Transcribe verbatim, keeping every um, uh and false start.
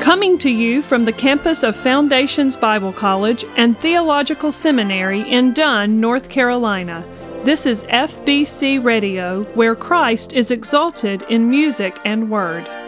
Coming to you from the campus of Foundations Bible College and Theological Seminary in Dunn, North Carolina, this is F B C Radio, where Christ is exalted in music and word.